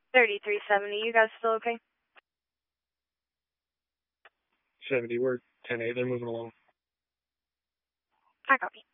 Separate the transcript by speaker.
Speaker 1: 3370, you guys still okay?
Speaker 2: 70, we're 10-8, they're moving along.
Speaker 1: I copy.